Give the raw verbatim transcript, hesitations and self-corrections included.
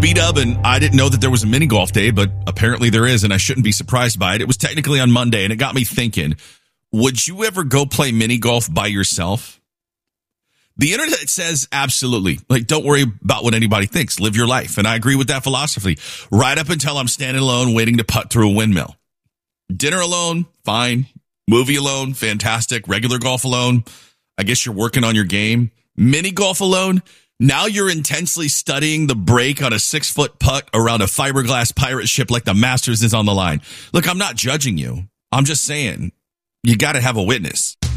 B-Dub, and I didn't know that there was a mini golf day, but apparently there is, and I shouldn't be surprised by it. It was technically on Monday, and it got me thinking, would you ever go play mini golf by yourself? The internet says absolutely. Like, don't worry about what anybody thinks. Live your life. And I agree with that philosophy. Right up until I'm standing alone waiting to putt through a windmill. Dinner alone, fine. Movie alone, fantastic. Regular golf alone, I guess you're working on your game. Mini golf alone, now you're intensely studying the break on a six-foot putt around a fiberglass pirate ship like the Masters is on the line. Look, I'm not judging you. I'm just saying, you got to have a witness.